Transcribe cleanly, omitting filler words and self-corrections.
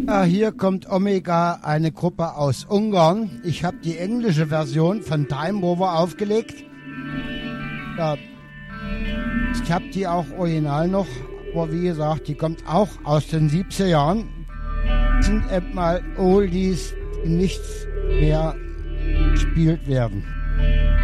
Hier kommt Omega, eine Gruppe aus Ungarn. Ich habe die englische Version von Time Rover aufgelegt. Ja, ich habe die auch original noch, aber wie gesagt, die kommt auch aus den 70er Jahren. Sind mal Oldies, die nichts mehr gespielt werden.